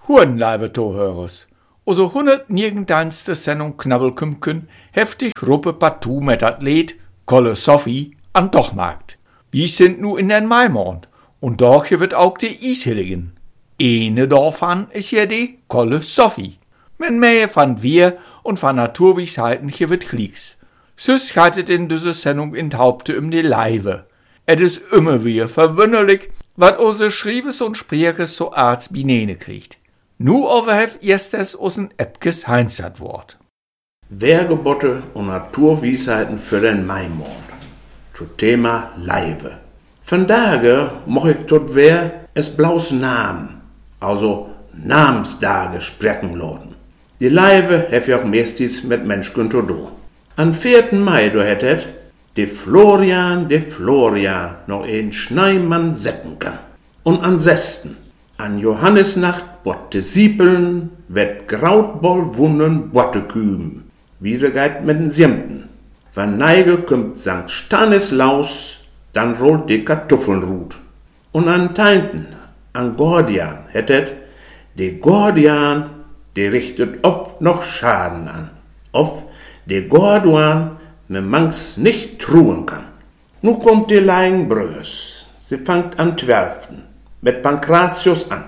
Hurenleibe Tohörers. Also 109. Sendung Knabbelkümken heftig Gruppe partout mit Athlet Kolle Sophie an Dochmarkt. Wir sind nu in den Maimond und doch wird auch die Ishilligen. Eine davon ist ja die Kolle Sophie. Mit mehr von wir und von Naturweisheiten hier wird Kriegs. Süß scheitet in dieser Sendung in Haupte die Leibe. Es ist immer wieder verwunderlich, wat unsere Schriebes und Spreches so arts binene kriegt. Nu overhef erstes usen Epkes Heinzat Wort. Wehrgebote und Naturweisheiten für den Maimond. Zu Thema Leibe. Von Tage moch ich tot wer es blaus Namen, also Namenstage sprechen loden. Die Leibe hef ich auch meistens mit Menschgen zu do. An 4. Mai do hättet de Florian noch ein Schneimann setzen kann. Und an 6. an Johannesnacht botte Siepeln, wet Grautboll wunnen botte Küben. Wieder geit mit den 7. Van Neige kümmt St. Stanislaus, dann rollt die Kartoffelnrut. Und an 9. an Gordian hättet, de Gordian, de richtet oft noch Schaden an. Oft de Gorduan me mangs nicht truhen kann. Nu kommt die Leigenbrös. Sie fangt an 12. mit Pankratius an.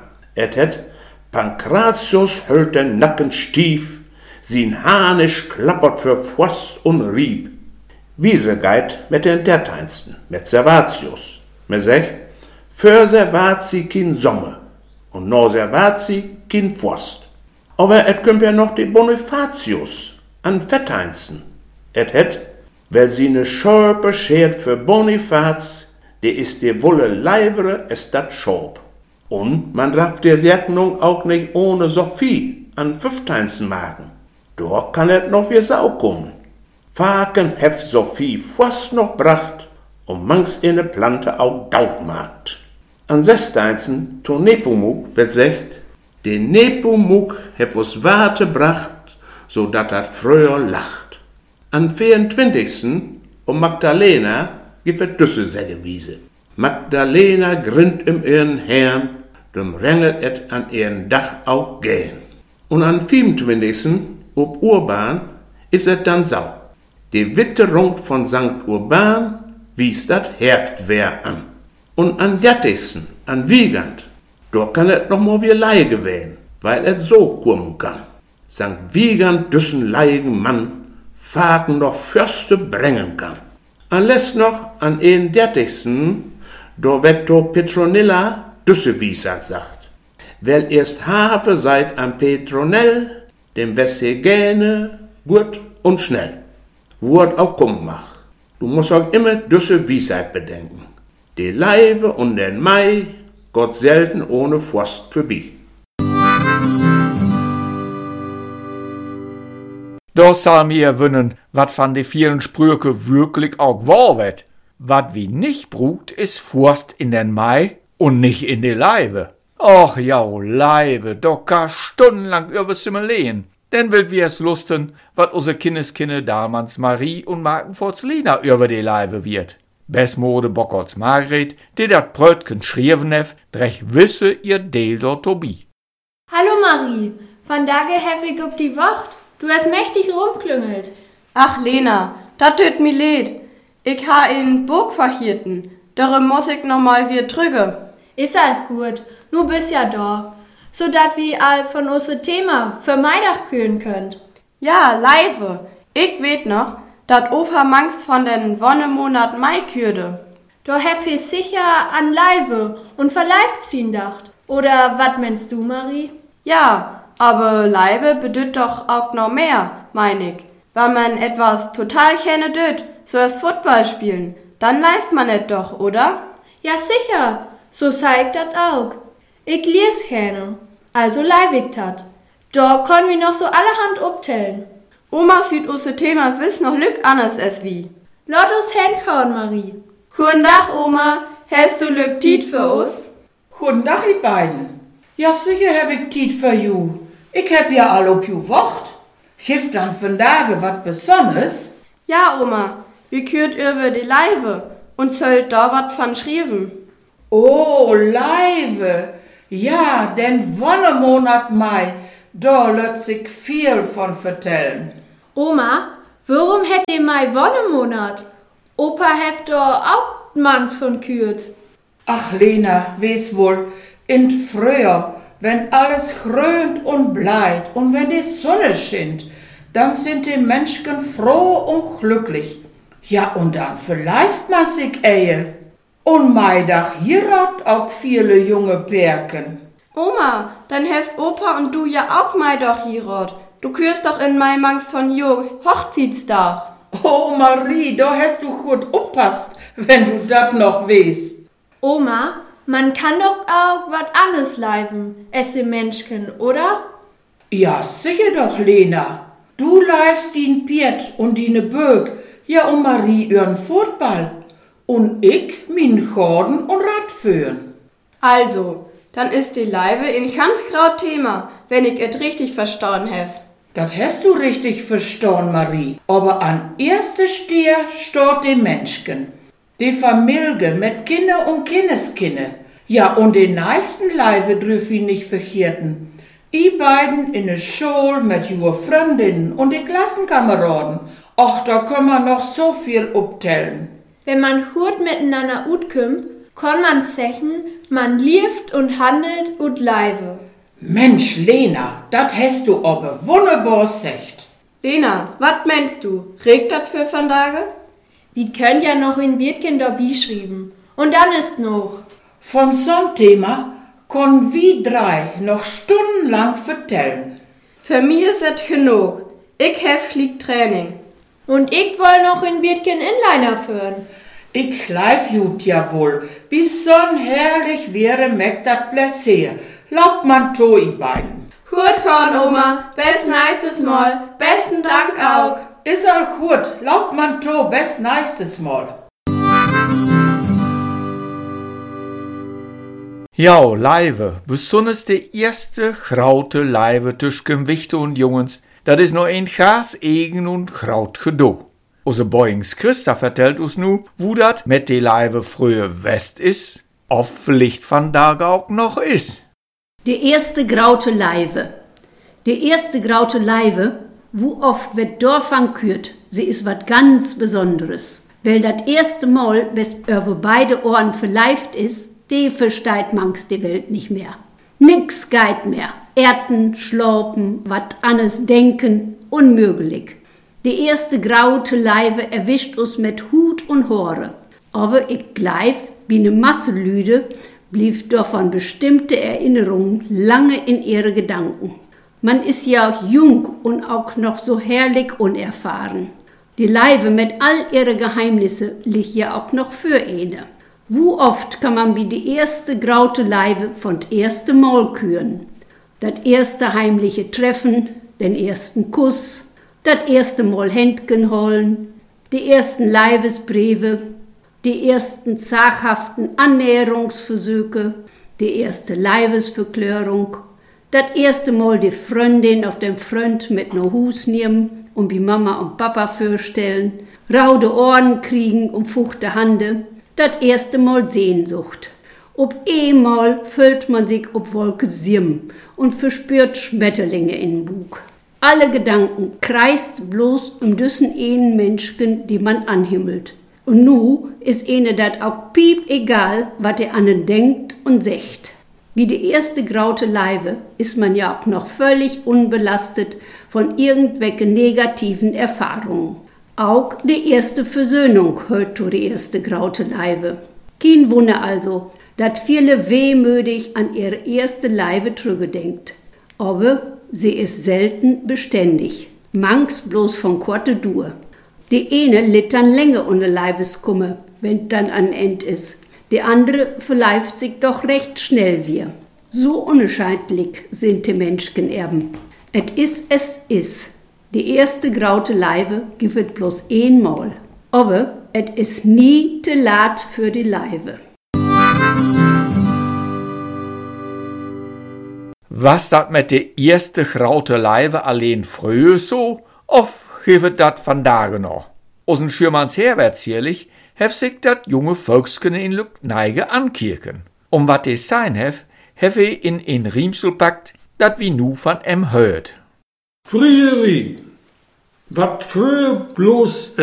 Pankratius hüllt den Nacken stief, sin Hanisch klappert für Pfost und Rieb. Wieder geit mit den 13. mit Servatius. Me sech, für Servati kin Somme und no Servati kin Pfost. Aber et kümmt ja noch die Bonifatius an 14. Weil sie ne Schörpe schert für Bonifaz, die ist die Wolle leibere, es dat Schorb. Und man darf die Rechnung auch nicht ohne Sophie an 15. machen. Dort kann et noch wie Sau kommen. Faken hef Sophie fast noch bracht und mangs in ne Plante auch Dautmarkt. An 16. to Nepomuk wird secht, den Nepomuk hef us Warte bracht, so dat früher lacht. An 24. Magdalena gibt es Düsse Sägewiese. Magdalena grinnt im ihren Herrn, drum rennet et an ihren Dach auch gähn. Und an 25. Urban is et dann sau. Die Witterung von St. Urban wies dat Herftwehr an. Und an 30. an Wiegand, dort kann et noch mal wie Leige wählen, weil et so kommen kann. St. Wiegand düssen leigen Mann, Faken noch Fürste bringen kann. Anlässt noch an 31. do Vector Petronilla Düssewiesat sagt. Weil erst Have seid am Petronell, dem Wesse gähne, gut und schnell. Wort auch kommen mach. Du musst auch immer Düssewiesat bedenken. Die Leibe und den Mai, Gott selten ohne Forst vorbei. Da soll mir wünnen, wat van de vielen Sprüche wirklich auch wahr wird. Wat wie nicht brugt, is Forst in den Mai und nicht in de Leibe. Och ja, Leibe, da kann stundenlang über simulieren. Denn will wir es lusten, wat unsere Kindeskinder damals Marie und Markenfortslina über de Leibe wird. Besmode Bockerts Margret, die dat Brötchen schrieben hef, brech wisse ihr Deel dort Tobi. Hallo Marie, von Tage heftig ob die Wacht. Du hast mächtig rumklüngelt. Ach Lena, dat tut mi leid. Ich ha in Burg verhierten. Darum muss ich noch mal wieder trüge. Ist halt gut, nu bist ja da. So dat wir all von unser Thema vermeidach kühlen könnt. Ja, Leive. Ich weet noch, dat Opa mangs von den Wonnemonat Mai kürde. Da hef ich sicher an Leive und verleift ziehen dacht. Oder wat meinst du, Marie? Ja, aber Leibe bedeutet doch auch noch mehr, mein ich. Wenn man etwas total gerne döt, so als Football spielen, dann leift man et doch, oder? Ja, sicher. So zeigt dat auch. Ich lies gerne, also leibig dat. Da können wir noch so allerhand obtellen. Oma sieht unser Thema wiss noch lück anders als wie. Lass uns hinschauen, Marie. Guten Tag, Oma. Hast du lück Tiet für uns? Guten Tag, ihr beiden. Ja, sicher hab ich Tiet für you. Ich hab ja all ob you wacht. Gibt dann von Tage wat Besonderes? Ja, Oma. Wir kürt über die Leibe und zöllt da wat von schrieben. Oh, Leibe. Ja, den Wonnemonat Mai, da lässt sich viel von vertellen. Oma, warum hätt ihr Mai Wonnemonat? Opa heft doch auch mangs von kürt. Ach, Lena, weiß wohl, in Frühjahr, wenn alles grönt und bleibt und wenn die Sonne scheint, dann sind die Menschen froh und glücklich. Ja, und dann verleift man sich ehe. Und Maidach hierat auch viele junge Pärken. Oma, dann heft Opa und du ja auch Mai doch hierot. Du kürst doch in Mai mangs von Jo Hochzeitstag. Oh, Marie, da hast du gut oppasst, wenn du dat noch weißt. Oma, man kann doch auch wat anderes leiben, esse Menschen, oder? Ja, sicher doch, Lena. Du leifst din Piet und dine Böck, ja, und Marie ihren Football. Und ich min Gorden und Radführen. Also, dann ist die Leibe in ganz graut Thema, wenn ich et richtig verstanden hef. Das hast du richtig verstanden, Marie. Aber an erster Stelle steht die Menschen. Die Familie mit Kinder und Kindeskinder. Ja, und den nächsten Leibe dürfen wir nicht vergessen. I beiden in der Schule mit jungen Freundinnen und die Klassenkameraden. Ach, da können wir noch so viel abtellen. Wenn man gut miteinander utkommt, kann man sagen, man lebt und handelt und leibe. Mensch, Lena, dat hast du aber wunderbar gesagt. Lena, wat meinst du? Regt dat für van Tage? Wir können ja noch in Wirtgen dabei schreiben. Und dann ist noch. Von so'm Thema können wir drei noch stundenlang vertellen. Für mich ist et genug. Ich hef lieg Training. Und ich will noch in Wirtgen Inliner führen. Ich leif gut ja wohl, bis so'n herrlich wäre meg dat Pläsier. Laubt man to i beiden. Gut, Korn, Oma. Best nächstes Mal. Besten Dank auch. Is all gut, laubt man to, best nächstes Mal. Ja, Leive, besonders die erste graute Leive tussen Wichte und Jungens, dat is noch ein gaas eigen und graut gedo. Unser Boyings Christa vertellt uns nu, wo dat mit de Leive früher West is, of vielleicht van Tage auch noch is. Die erste graute Leive. Die erste graute Leive, wo oft wird Dorfang kürt, sie is wat ganz Besonderes. Weil dat erste Mal, bis über beide Ohren verleift is, die versteht mangs die Welt nicht mehr. Nix geht mehr. Erden, schlaupen, wat anders denken, unmöglich. Die erste graute Leive erwischt uns mit Hut und Haare. Aber ich gleich, wie ne Masse Lüde, blieb doch von bestimmte Erinnerungen lange in ihre Gedanken. Man ist ja auch jung und auch noch so herrlich unerfahren. Die Leive mit all ihre Geheimnisse liegt ja auch noch für eine. Wo oft kann man wie die erste graute Leive von erste Mal küren? Das erste heimliche Treffen, den ersten Kuss, das erste Mal Händchen holen, die ersten Leibesbriefe, die ersten zaghaften Annäherungsversuche, die erste Leibesverklärung, das erste Mal die Freundin auf dem Freund mit no Hus nehmen und wie Mama und Papa vorstellen, raude Ohren kriegen und fuchte Hande, das erste Mal Sehnsucht. Ob einmal fühlt man sich ob Wolke 7 und verspürt Schmetterlinge in den Bug. Alle Gedanken kreist bloß um düssen einen Menschen, die man anhimmelt. Und nu ist ihnen dat auch piep egal, wat der annen denkt und secht. Wie die erste graute Leive ist man ja auch noch völlig unbelastet von irgendwelchen negativen Erfahrungen. Auch die erste Versöhnung hört zu die erste graute Leive. Kein Wunder also, dat viele wehmütig an ihre erste Leive zurückgedenkt. Aber sie ist selten beständig, mangs bloß von kurze Dur. Die eine litt dann länger ohne Leibeskummer, wenn dann an End ist. Die andere verleift sich doch recht schnell wir. So unentscheidlich sind die Menschenerben. Es is. Die erste graute Leive gibt bloß einmal. Aber es ist nie te lat für die Leive. Was dat mit der erste graute Leive allein früher so, of gibt dat van Tage noch? Osen Schürmanns Herwärts jährlich hef sich dat junge Volksken in Lück neige ankirken. Wat des sein hef, have in een Riemsel pakt, dat wie nu van em hört. Frieri, wat früher bloß